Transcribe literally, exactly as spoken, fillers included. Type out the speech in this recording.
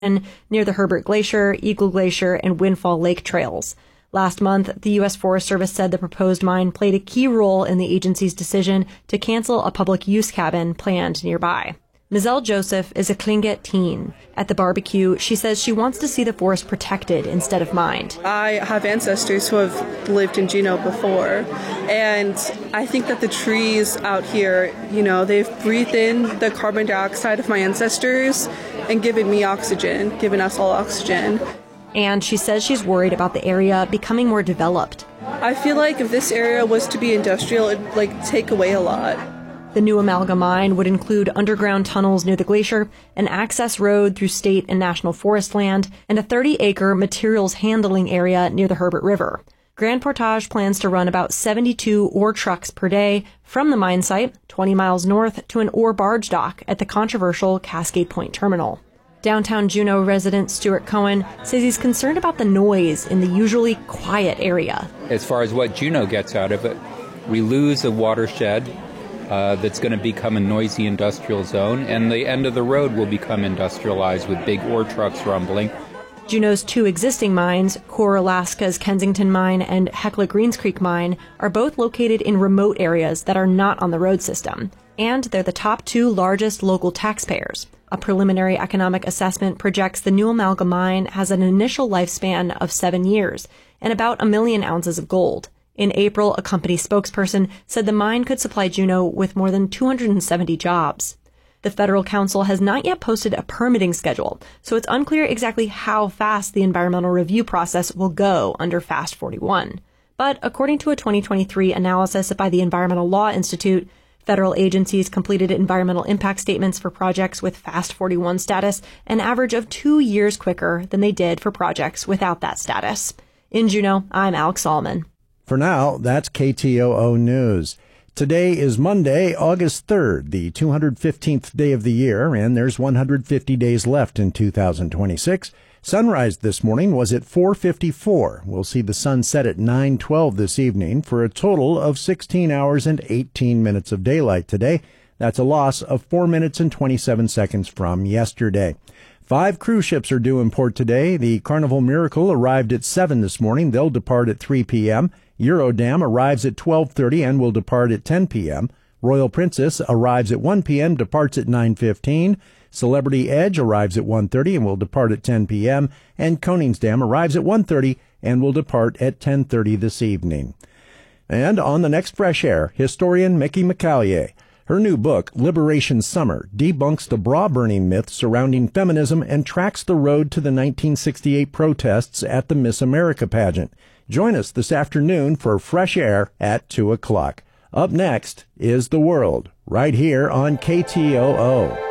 near the Herbert Glacier, Eagle Glacier, and Windfall Lake trails. Last month, the U S Forest Service said the proposed mine played a key role in the agency's decision to cancel a public use cabin planned nearby. Mizelle Joseph is a Tlingit teen. At the barbecue, she says she wants to see the forest protected instead of mined. I have ancestors who have lived in Juneau before, and I think that the trees out here, you know, they've breathed in the carbon dioxide of my ancestors and given me oxygen, given us all oxygen. And she says she's worried about the area becoming more developed. I feel like if this area was to be industrial, it'd like take away a lot. The new Amalga mine would include underground tunnels near the glacier, an access road through state and national forest land, and a thirty-acre materials handling area near the Herbert River. Grand Portage plans to run about seventy-two ore trucks per day from the mine site, twenty miles north, to an ore barge dock at the controversial Cascade Point Terminal. Downtown Juneau resident Stuart Cohen says he's concerned about the noise in the usually quiet area. As far as what Juneau gets out of it, we lose a watershed uh, that's going to become a noisy industrial zone, and the end of the road will become industrialized with big ore trucks rumbling. Juneau's two existing mines, Core Alaska's Kensington Mine and Hecla Greens Creek Mine, are both located in remote areas that are not on the road system. And they're the top two largest local taxpayers. A preliminary economic assessment projects the new Amalga mine has an initial lifespan of seven years and about a million ounces of gold. In April, a company spokesperson said the mine could supply Juneau with more than two hundred seventy jobs. The Federal Council has not yet posted a permitting schedule, so it's unclear exactly how fast the environmental review process will go under Fast forty-one. But according to a twenty twenty-three analysis by the Environmental Law Institute, federal agencies completed environmental impact statements for projects with Fast forty-one status an average of two years quicker than they did for projects without that status. In Juneau, I'm Alex Solomon. For now, that's K T O O News. Today is Monday, August third, the two hundred fifteenth day of the year, and there's one hundred fifty days left in two thousand twenty-six. Sunrise this morning was at four fifty-four. We'll see the sun set at nine twelve this evening for a total of sixteen hours and eighteen minutes of daylight today. That's a loss of four minutes and twenty-seven seconds from yesterday. Five cruise ships are due in port today. The Carnival Miracle arrived at seven this morning. They'll depart at three p.m. Eurodam arrives at twelve thirty and will depart at ten p.m. Royal Princess arrives at one p.m., departs at nine fifteen. Celebrity Edge arrives at one thirty and will depart at ten p.m. And Koningsdam arrives at one thirty and will depart at ten thirty this evening. And on the next Fresh Air, historian Mickey McCallier. Her new book, Liberation Summer, debunks the bra-burning myth surrounding feminism and tracks the road to the nineteen sixty-eight protests at the Miss America pageant. Join us this afternoon for Fresh Air at two o'clock. Up next is The World, right here on K T O O.